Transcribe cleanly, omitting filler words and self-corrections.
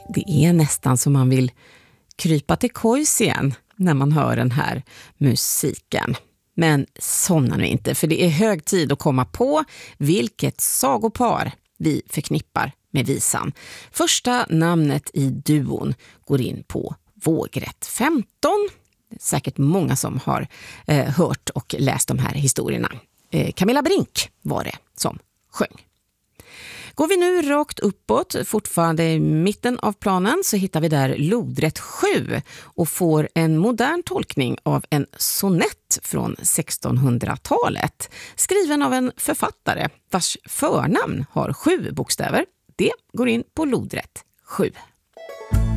Det är nästan som man vill krypa till kojs igen när man hör den här musiken. Men somna nu inte, för det är hög tid att komma på vilket sagopar vi förknippar med visan. Första namnet i duon går in på vågrätt 15. Säkert många som har hört och läst de här historierna. Camilla Brink var det som sjöng. Går vi nu rakt uppåt, fortfarande i mitten av planen, så hittar vi där lodrätt 7 och får en modern tolkning av en sonett från 1600-talet, skriven av en författare vars förnamn har 7 bokstäver. Det går in på lodrätt 7.